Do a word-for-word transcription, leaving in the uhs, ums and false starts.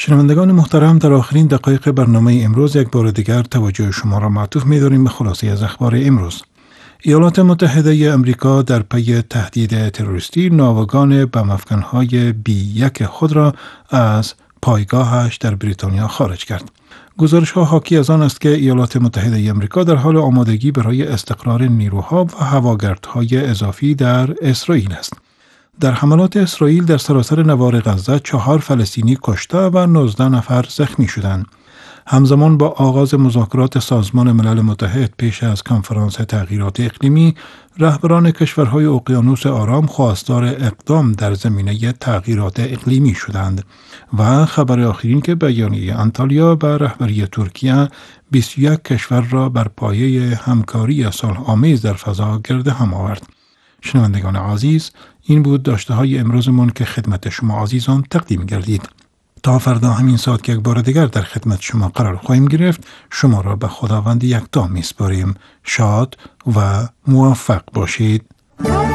شنوندگان محترم، در آخرین دقایق برنامه امروز یک بار دیگر توجه شما را معطوف می‌داریم به خلاصه از اخبار امروز. ایالات متحده امریکا در پی تهدید تروریستی ناوگان بم‌افکن‌های بی یک خود را از پایگاهش در بریتانیا خارج کرد. گزارش‌ها حاکی از آن است که ایالات متحده امریکا در حال آمادگی برای استقرار نیروها و هواگردهای اضافی در اسرائیل است. در حملات اسرائیل در سراسر نوار غزه چهار فلسطینی کشته و نوزده نفر زخمی شدند. همزمان با آغاز مذاکرات سازمان ملل متحد پیش از کنفرانس تغییرات اقلیمی، رهبران کشورهای اقیانوس آرام خواستار اقدام در زمینه تغییرات اقلیمی شدند و خبر آخرین که بیانیه آنتالیا به رهبری ترکیه بیست و یک کشور را بر پایه همکاری صلح‌آمیز در فضا گرد هم آورد. شنوندگان عزیز، این بود داشته های امروزمون که خدمت شما عزیزان تقدیم گردید. تا فردا همین ساعت که یک بار دیگر در خدمت شما قرار خواهیم گرفت، شما را به خداوند یکتا میسپاریم. شاد و موفق باشید.